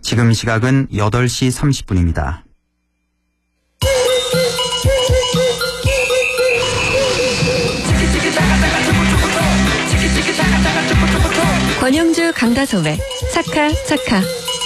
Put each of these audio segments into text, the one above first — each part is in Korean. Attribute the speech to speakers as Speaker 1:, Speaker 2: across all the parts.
Speaker 1: 지금 시각은 8시 30분입니다.
Speaker 2: 권영주 강다솜의 차카차카.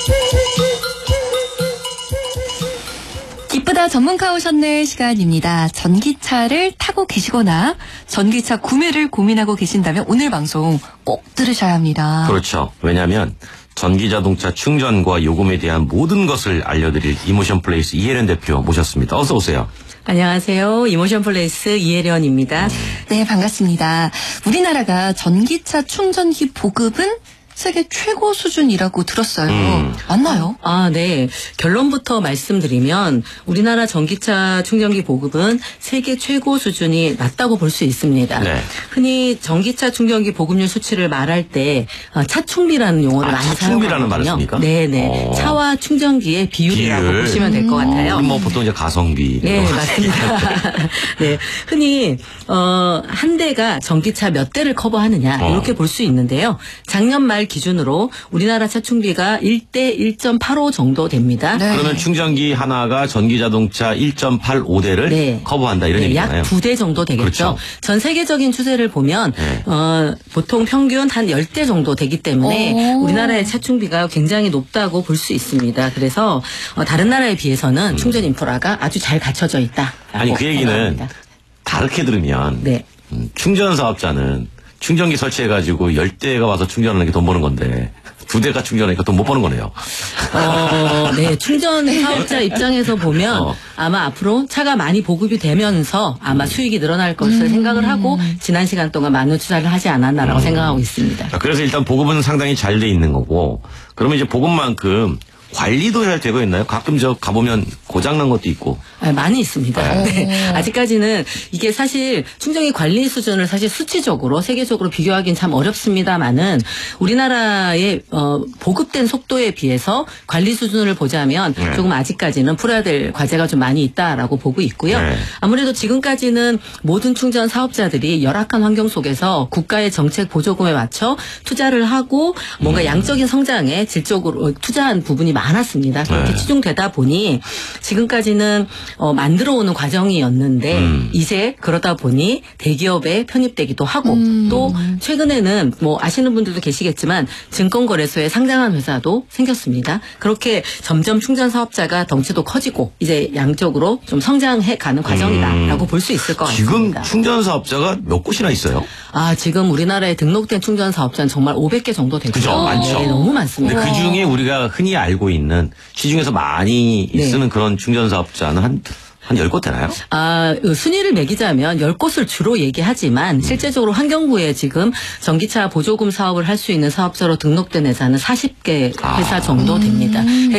Speaker 2: 기쁘다 전문가 오셨네 시간입니다. 전기차를 타고 계시거나 전기차 구매를 고민하고 계신다면 오늘 방송 꼭 들으셔야 합니다.
Speaker 3: 그렇죠. 왜냐하면 전기자동차 충전과 요금에 대한 모든 것을 알려드릴 이모션 플레이스 이혜련 대표 모셨습니다. 어서 오세요.
Speaker 4: 안녕하세요. 이모션 플레이스 이혜련입니다.
Speaker 2: 네, 반갑습니다. 우리나라가 전기차 충전기 보급은 세계 최고 수준이라고 들었어요. 맞나요?
Speaker 4: 네. 결론부터 말씀드리면 우리나라 전기차 충전기 보급은 세계 최고 수준이 낮다고 볼 수 있습니다.
Speaker 3: 네.
Speaker 4: 흔히 전기차 충전기 보급률 수치를 말할 때 차충비라는 용어를 많이
Speaker 3: 차충비라는 말을
Speaker 4: 사용하거든요.
Speaker 3: 씁니까?
Speaker 4: 네네. 차와 충전기의 비율이라고 보시면 될 것 같아요.
Speaker 3: 뭐 보통 이제 가성비.
Speaker 4: 네, 맞습니다. 네. 흔히 한 대가 전기차 몇 대를 커버하느냐 이렇게 볼 수 있는데요. 작년 말 기준으로 우리나라 차충비가 1대 1.85 정도 됩니다.
Speaker 2: 네.
Speaker 3: 그러면 충전기 하나가 전기자동차 1.85대를
Speaker 4: 네.
Speaker 3: 커버한다 이런 얘기잖아요.
Speaker 4: 약 2대 정도 되겠죠.
Speaker 3: 그렇죠.
Speaker 4: 전 세계적인 추세를 보면
Speaker 3: 네.
Speaker 4: 보통 평균 한 10대 정도 되기 때문에 우리나라의 차충비가 굉장히 높다고 볼 수 있습니다. 그래서 다른 나라에 비해서는 충전 인프라가 아주 잘 갖춰져 있다.
Speaker 3: 아니 그 얘기는 다르게 들으면
Speaker 4: 네.
Speaker 3: 충전 사업자는 충전기 설치해가지고 10대가 와서 충전하는 게 돈 버는 건데 2대가 충전하니까 돈 못 버는 거네요.
Speaker 4: 네, 충전 사업자 입장에서 보면 아마 앞으로 차가 많이 보급이 되면서 아마 수익이 늘어날 것을 생각을 하고 지난 시간 동안 많은 투자를 하지 않았나라고 생각하고 있습니다.
Speaker 3: 그래서 일단 보급은 상당히 잘 돼 있는 거고 그러면 이제 보급만큼 관리도 해야 되고 있나요? 가끔 가보면 고장난 것도 있고.
Speaker 4: 많이 있습니다. 네. 아직까지는 이게 사실 충전기 관리 수준을 사실 수치적으로 세계적으로 비교하기는 참 어렵습니다만은 우리나라의 보급된 속도에 비해서 관리 수준을 보자면 조금 아직까지는 풀어야 될 과제가 좀 많이 있다라고 보고 있고요.
Speaker 3: 네.
Speaker 4: 아무래도 지금까지는 모든 충전 사업자들이 열악한 환경 속에서 국가의 정책 보조금에 맞춰 투자를 하고 뭔가 양적인 성장에 질적으로 투자한 부분이 많았습니다. 그렇게 치중되다 보니 지금까지는 만들어오는 과정이었는데 이제 그러다 보니 대기업에 편입되기도 하고 또 최근에는 뭐 아시는 분들도 계시겠지만 증권거래소에 상장한 회사도 생겼습니다. 그렇게 점점 충전 사업자가 덩치도 커지고 이제 양적으로 좀 성장해 가는 과정이다라고 볼 수 있을 것 같습니다.
Speaker 3: 지금 충전 사업자가 몇 곳이나 있어요?
Speaker 4: 지금 우리나라에 등록된 충전 사업자는 정말 500개 정도 되죠.
Speaker 3: 그죠? 많죠.
Speaker 4: 네, 너무 많습니다.
Speaker 3: 근데 그 중에 우리가 흔히 알고 있는 시중에서 많이 쓰는 그런 충전 사업자는 한 10곳 되나요?
Speaker 4: 순위를 매기자면 10곳을 주로 얘기하지만 실제적으로 환경부에 지금 전기차 보조금 사업을 할 수 있는 사업자로 등록된 회사는 40개 회사 정도 됩니다.